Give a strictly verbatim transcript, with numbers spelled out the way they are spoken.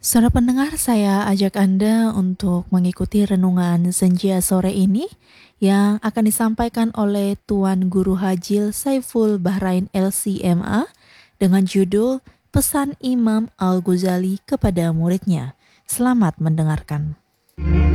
Saudara pendengar, saya ajak Anda untuk mengikuti renungan senja sore ini yang akan disampaikan oleh Tuan Guru Hajil Saiful Bahrain L C M A dengan judul Pesan Imam Al-Ghazali kepada muridnya. Selamat mendengarkan.